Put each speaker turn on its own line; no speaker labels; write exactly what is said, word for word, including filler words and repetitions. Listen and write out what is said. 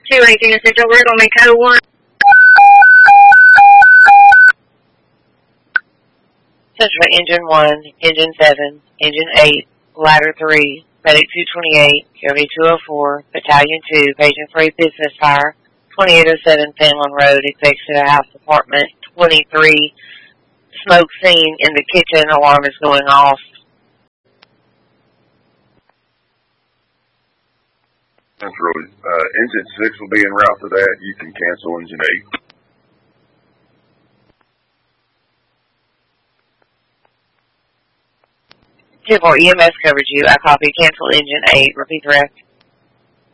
two eighteen Central, we're going to make code one.
Central Engine one, Engine seven, Engine eight, Ladder three, Medic two twenty-eight, County two oh four, Battalion two, Paging Freight Business Fire, twenty-eight oh seven Penland Road, Executive House Apartment twenty-three, smoke scene in the kitchen, alarm is going off.
Central, uh, Engine six will be en route to that. You can cancel Engine eight.
ten four E M S covered you. I copy. Cancel Engine eight. Repeat the rest.